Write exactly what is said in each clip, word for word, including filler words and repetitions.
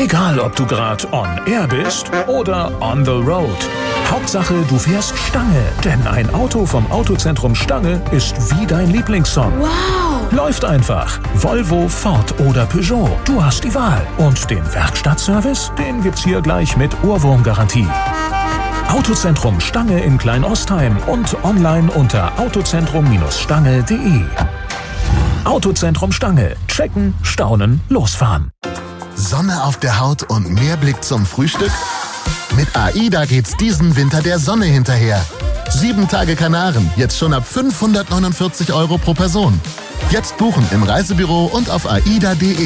Egal, ob du gerade on air bist oder on the road. Hauptsache, du fährst Stange. Denn ein Auto vom Autozentrum Stange ist wie dein Lieblingssong. Wow! Läuft einfach. Volvo, Ford oder Peugeot. Du hast die Wahl. Und den Werkstattservice, den gibt's hier gleich mit Ohrwurmgarantie. Autozentrum Stange in Kleinostheim und online unter autozentrum Stange punkt de. Autozentrum Stange. Checken, staunen, losfahren. Sonne auf der Haut und mehr Blick zum Frühstück? Mit AIDA geht's diesen Winter der Sonne hinterher. Sieben Tage Kanaren, jetzt schon ab fünfhundertneunundvierzig Euro pro Person. Jetzt buchen im Reisebüro und auf aida punkt de.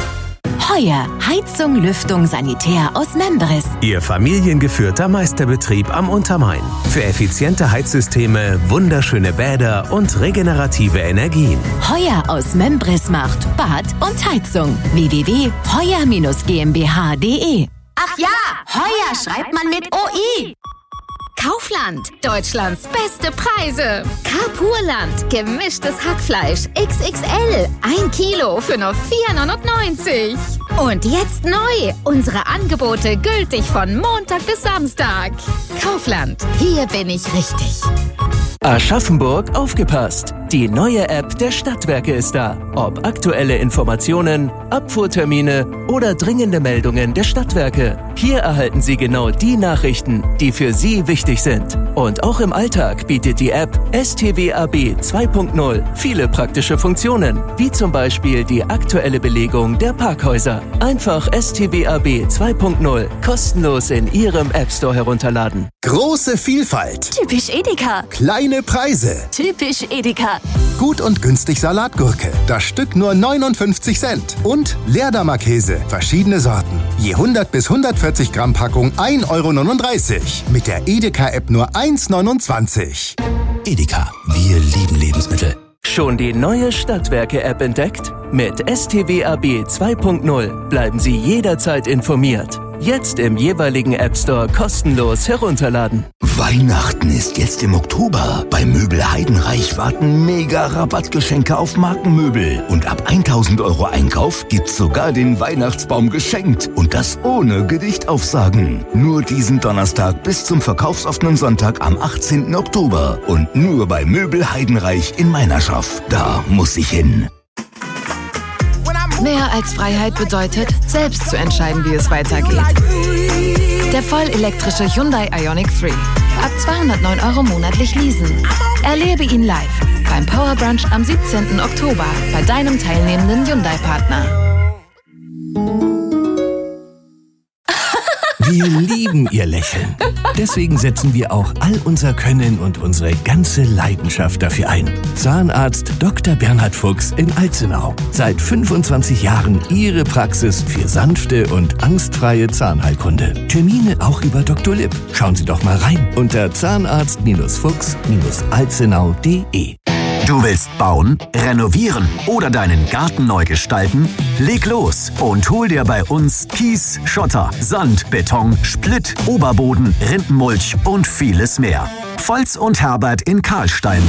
Heuer Heizung, Lüftung, Sanitär aus Membris. Ihr familiengeführter Meisterbetrieb am Untermain. Für effiziente Heizsysteme, wunderschöne Bäder und regenerative Energien. Heuer aus Membris macht Bad und Heizung. w w w punkt heuer GmbH punkt de. Ach ja, Heuer schreibt man mit O I. Kaufland, Deutschlands beste Preise. Carpurland, gemischtes Hackfleisch X X L, ein Kilo für nur vier neunundneunzig. Und jetzt neu, unsere Angebote gültig von Montag bis Samstag. Kaufland, hier bin ich richtig. Aschaffenburg, aufgepasst! Die neue App der Stadtwerke ist da. Ob aktuelle Informationen, Abfuhrtermine oder dringende Meldungen der Stadtwerke. Hier erhalten Sie genau die Nachrichten, die für Sie wichtig sind. Und auch im Alltag bietet die App S T W A B zwei Punkt null viele praktische Funktionen, wie zum Beispiel die aktuelle Belegung der Parkhäuser. Einfach S T W A B zwei Punkt null kostenlos in Ihrem App Store herunterladen. Große Vielfalt. Typisch Edeka. Kleine Preise. Typisch Edeka. Gut und günstig Salatgurke. Das Stück nur neunundfünfzig Cent. Und Leerdammer Käse. Verschiedene Sorten. Je hundert bis hundertvierzig Gramm Packung ein Euro neununddreißig. Mit der Edeka-App nur eins neunundzwanzig. Edeka. Wir lieben Lebensmittel. Schon die neue Stadtwerke-App entdeckt? Mit S T W A B zwei Punkt null bleiben Sie jederzeit informiert. Jetzt im jeweiligen App Store kostenlos herunterladen. Weihnachten ist jetzt im Oktober. Bei Möbel Heidenreich warten mega Rabattgeschenke auf Markenmöbel. Und ab tausend Euro Einkauf gibt's sogar den Weihnachtsbaum geschenkt. Und das ohne Gedichtaufsagen. Nur diesen Donnerstag bis zum verkaufsoffenen Sonntag am achtzehnten Oktober. Und nur bei Möbel Heidenreich in Meinerschaft. Da muss ich hin. Mehr als Freiheit bedeutet, selbst zu entscheiden, wie es weitergeht. Der vollelektrische Hyundai Ioniq drei. Ab zweihundertneun Euro monatlich leasen. Erlebe ihn live beim Power Brunch am siebzehnten Oktober bei deinem teilnehmenden Hyundai-Partner. Wir lieben Ihr Lächeln. Deswegen setzen wir auch all unser Können und unsere ganze Leidenschaft dafür ein. Zahnarzt Doktor Bernhard Fuchs in Alzenau. Seit fünfundzwanzig Jahren Ihre Praxis für sanfte und angstfreie Zahnheilkunde. Termine auch über Doktor Lipp. Schauen Sie doch mal rein unter zahnarzt Fuchs Alzenau punkt de. Du willst bauen, renovieren oder deinen Garten neu gestalten? Leg los und hol dir bei uns Kies, Schotter, Sand, Beton, Splitt, Oberboden, Rindenmulch und vieles mehr. Volz und Herbert in Karlstein.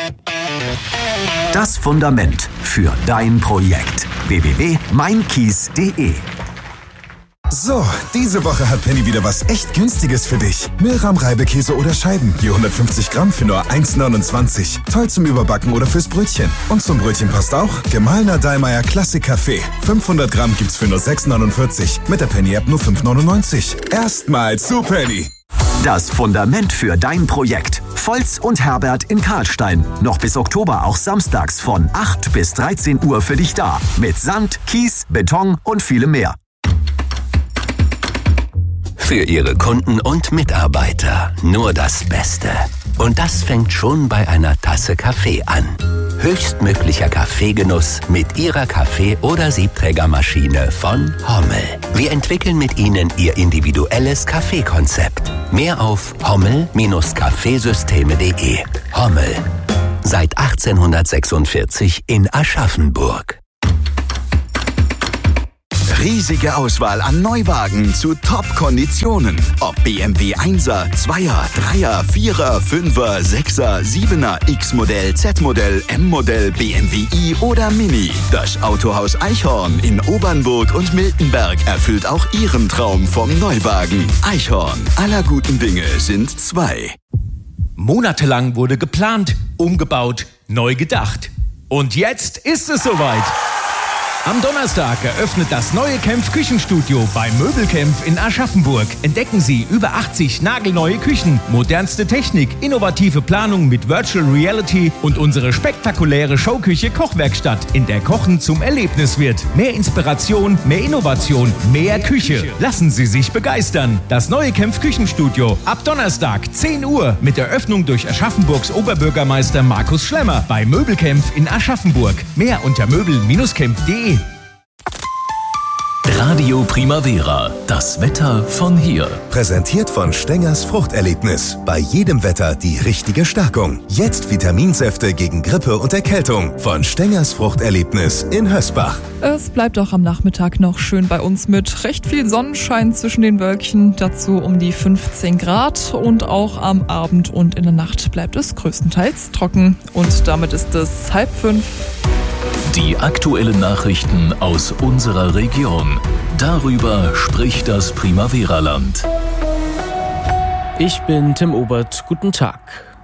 Das Fundament für dein Projekt. w w w punkt mein kies punkt de. So, diese Woche hat Penny wieder was echt Günstiges für dich. Milchrahm-Reibekäse oder Scheiben, je hundertfünfzig Gramm für nur eins neunundzwanzig. Toll zum Überbacken oder fürs Brötchen. Und zum Brötchen passt auch gemahlener Dallmayr Klassik Kaffee. fünfhundert Gramm gibt's für nur sechs neunundvierzig. Mit der Penny-App nur fünf neunundneunzig. Erstmal zu Penny. Das Fundament für dein Projekt. Volz und Herbert in Karlstein. Noch bis Oktober auch samstags von acht bis dreizehn Uhr für dich da. Mit Sand, Kies, Beton und vielem mehr. Für Ihre Kunden und Mitarbeiter nur das Beste. Und das fängt schon bei einer Tasse Kaffee an. Höchstmöglicher Kaffeegenuss mit Ihrer Kaffee- oder Siebträgermaschine von Hommel. Wir entwickeln mit Ihnen Ihr individuelles Kaffeekonzept. Mehr auf hommel Kaffeesysteme punkt de. Hommel. Seit achtzehnhundertsechsundvierzig in Aschaffenburg. Riesige Auswahl an Neuwagen zu Top-Konditionen. Ob B M W Einser, Zweier, Dreier, Vierer, Fünfer, Sechser, Siebener, X-Modell, Z-Modell, M-Modell, B M W i oder Mini. Das Autohaus Eichhorn in Obernburg und Miltenberg erfüllt auch Ihren Traum vom Neuwagen. Eichhorn, aller guten Dinge sind zwei. Monatelang wurde geplant, umgebaut, neu gedacht. Und jetzt ist es soweit. Am Donnerstag eröffnet das neue Kempf Küchenstudio bei Möbelkempf in Aschaffenburg. Entdecken Sie über achtzig nagelneue Küchen, modernste Technik, innovative Planung mit Virtual Reality und unsere spektakuläre Showküche Kochwerkstatt, in der Kochen zum Erlebnis wird. Mehr Inspiration, mehr Innovation, mehr Küche. Lassen Sie sich begeistern. Das neue Kempf Küchenstudio ab Donnerstag zehn Uhr mit Eröffnung durch Aschaffenburgs Oberbürgermeister Markus Schlemmer bei Möbelkempf in Aschaffenburg. Mehr unter möbel Bindestrich kempf punkt de. Radio Primavera, das Wetter von hier. Präsentiert von Stengers Fruchterlebnis. Bei jedem Wetter die richtige Stärkung. Jetzt Vitaminsäfte gegen Grippe und Erkältung. Von Stengers Fruchterlebnis in Hösbach. Es bleibt auch am Nachmittag noch schön bei uns mit recht viel Sonnenschein zwischen den Wölkchen. Dazu um die fünfzehn Grad. Und auch am Abend und in der Nacht bleibt es größtenteils trocken. Und damit ist es halb fünf. Die aktuellen Nachrichten aus unserer Region. Darüber spricht das Primavera-Land. Ich bin Tim Obert. Guten Tag.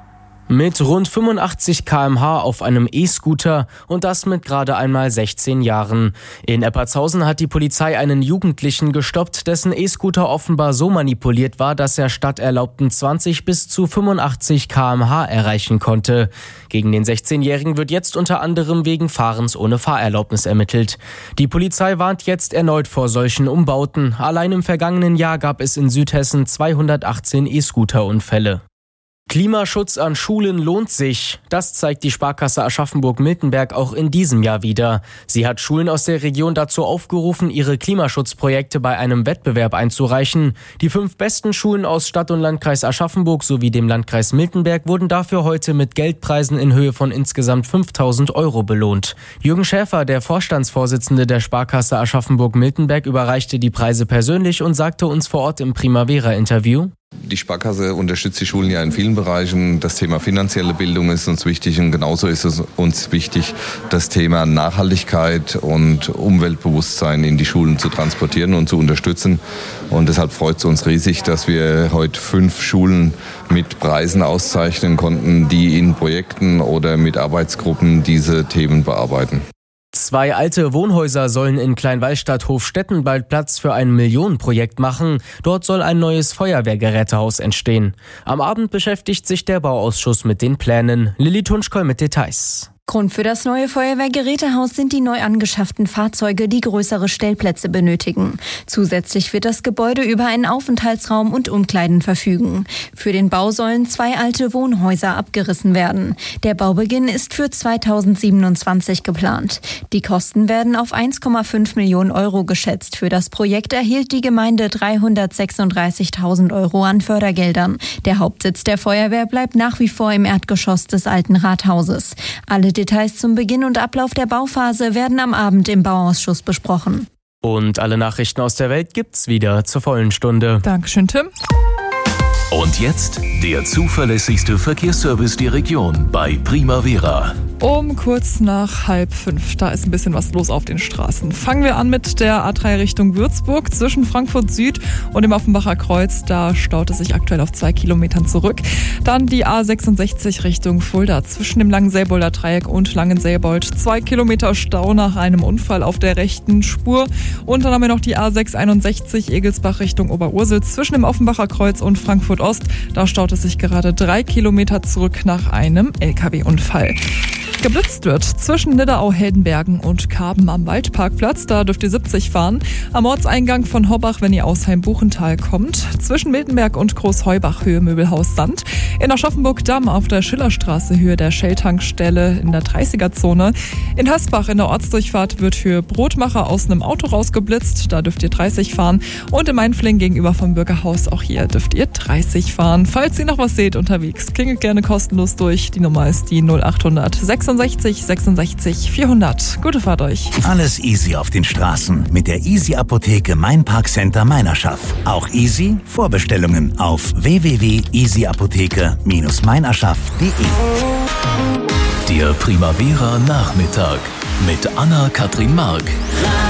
Mit rund fünfundachtzig Kilometer pro Stunde auf einem E-Scooter und das mit gerade einmal sechzehn Jahren. In Eppertshausen hat die Polizei einen Jugendlichen gestoppt, dessen E-Scooter offenbar so manipuliert war, dass er statt erlaubten zwanzig bis zu fünfundachtzig Kilometer pro Stunde erreichen konnte. Gegen den sechzehnjährigen wird jetzt unter anderem wegen Fahrens ohne Fahrerlaubnis ermittelt. Die Polizei warnt jetzt erneut vor solchen Umbauten. Allein im vergangenen Jahr gab es in Südhessen zweihundertachtzehn E-Scooter-Unfälle. Klimaschutz an Schulen lohnt sich. Das zeigt die Sparkasse Aschaffenburg-Miltenberg auch in diesem Jahr wieder. Sie hat Schulen aus der Region dazu aufgerufen, ihre Klimaschutzprojekte bei einem Wettbewerb einzureichen. Die fünf besten Schulen aus Stadt- und Landkreis Aschaffenburg sowie dem Landkreis Miltenberg wurden dafür heute mit Geldpreisen in Höhe von insgesamt fünftausend Euro belohnt. Jürgen Schäfer, der Vorstandsvorsitzende der Sparkasse Aschaffenburg-Miltenberg, überreichte die Preise persönlich und sagte uns vor Ort im Primavera-Interview: Die Sparkasse unterstützt die Schulen ja in vielen Bereichen. Das Thema finanzielle Bildung ist uns wichtig und genauso ist es uns wichtig, das Thema Nachhaltigkeit und Umweltbewusstsein in die Schulen zu transportieren und zu unterstützen. Und deshalb freut es uns riesig, dass wir heute fünf Schulen mit Preisen auszeichnen konnten, die in Projekten oder mit Arbeitsgruppen diese Themen bearbeiten. Zwei alte Wohnhäuser sollen in Kleinwallstadt-Hofstetten bald Platz für ein Millionenprojekt machen. Dort soll ein neues Feuerwehrgerätehaus entstehen. Am Abend beschäftigt sich der Bauausschuss mit den Plänen. Lilly Tunschkoll mit Details. Grund für das neue Feuerwehrgerätehaus sind die neu angeschafften Fahrzeuge, die größere Stellplätze benötigen. Zusätzlich wird das Gebäude über einen Aufenthaltsraum und Umkleiden verfügen. Für den Bau sollen zwei alte Wohnhäuser abgerissen werden. Der Baubeginn ist für zweitausendsiebenundzwanzig geplant. Die Kosten werden auf eins Komma fünf Millionen Euro geschätzt. Für das Projekt erhielt die Gemeinde dreihundertsechsunddreißigtausend Euro an Fördergeldern. Der Hauptsitz der Feuerwehr bleibt nach wie vor im Erdgeschoss des alten Rathauses. Alle Details zum Beginn und Ablauf der Bauphase werden am Abend im Bauausschuss besprochen. Und alle Nachrichten aus der Welt gibt's wieder zur vollen Stunde. Dankeschön, Tim. Und jetzt der zuverlässigste Verkehrsservice der Region bei Primavera. Um kurz nach halb fünf, da ist ein bisschen was los auf den Straßen. Fangen wir an mit der A drei Richtung Würzburg zwischen Frankfurt Süd und dem Offenbacher Kreuz. Da staut es sich aktuell auf zwei Kilometern zurück. Dann die A sechsundsechzig Richtung Fulda zwischen dem Langenselbolder Dreieck und Langenselbold. Zwei Kilometer Stau nach einem Unfall auf der rechten Spur. Und dann haben wir noch die A sechshunderteinundsechzig Egelsbach Richtung Oberursel zwischen dem Offenbacher Kreuz und Frankfurt Ost. Da staut es sich gerade drei Kilometer zurück nach einem L K W-Unfall. Geblitzt wird zwischen Nidderau-Heldenbergen und Karben am Waldparkplatz. Da dürft ihr siebzig fahren. Am Ortseingang von Horbach, wenn ihr aus Heimbuchental kommt. Zwischen Miltenberg und Großheubach Höhe Möbelhaus Sand. In Aschaffenburg-Damm auf der Schillerstraße Höhe der Shell-Tankstelle in der dreißiger-Zone. In Hösbach in der Ortsdurchfahrt wird für Brotmacher aus einem Auto rausgeblitzt. Da dürft ihr dreißig fahren. Und in Mainfling gegenüber vom Bürgerhaus, auch hier dürft ihr dreißig fahren. Falls ihr noch was seht unterwegs, klingelt gerne kostenlos durch. Die Nummer ist die null acht hundert sechs sechsundsechzig sechsundsechzig vierhundert. Gute Fahrt euch. Alles easy auf den Straßen mit der Easy Apotheke Mein Parkcenter Meinerschaff. Auch easy Vorbestellungen auf w w w punkt easy apotheke Bindestrich meinerschaff punkt de. Der Primavera Nachmittag mit Anna-Kathrin Mark.